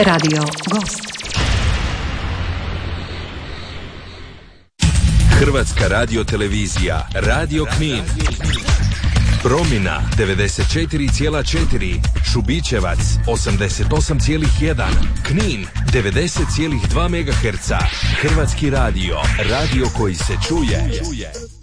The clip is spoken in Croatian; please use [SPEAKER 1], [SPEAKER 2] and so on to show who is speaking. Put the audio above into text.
[SPEAKER 1] Radio Gost.
[SPEAKER 2] Hrvatska radiotelevizija, Radio Knin. Promina 94,4, Šubićevac 88,1, Knin 90,2 MHz. Hrvatski radio, radio koji se čuje.